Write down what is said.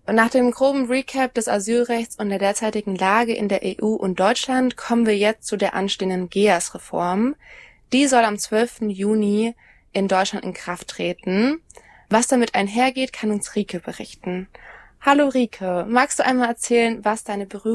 Nach dem groben Recap des Asylrechts und der derzeitigen Lage in der EU und Deutschland kommen wir jetzt zu der anstehenden GEAS-Reform. Die soll am 12. Juni in Deutschland in Kraft treten. Was damit einhergeht, kann uns Rike berichten. Hallo Rike, magst du einmal erzählen, was deine